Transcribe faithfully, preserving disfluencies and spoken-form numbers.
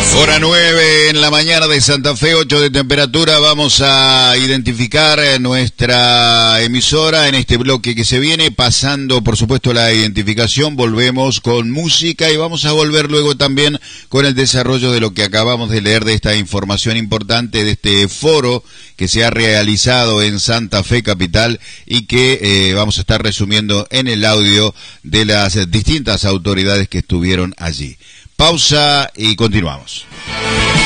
Hora nueve en la mañana de Santa Fe, ocho de temperatura. Vamos a identificar nuestra emisora en este bloque que se viene. Pasando, por supuesto, la identificación, volvemos con música y vamos a volver luego también con el desarrollo de lo que acabamos de leer, de esta información importante, de este foro que se ha realizado en Santa Fe capital y que eh, vamos a estar resumiendo en el audio de las distintas autoridades que estuvieron allí. Pausa y continuamos.